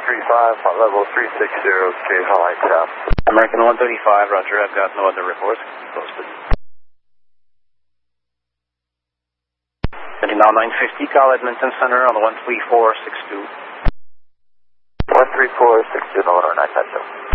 level 360, K Hawaii South. American 135, roger, I've got no other reports. Posted. Heading now 950, call Edmonton Center on the 13462. 13462, Illinois 950.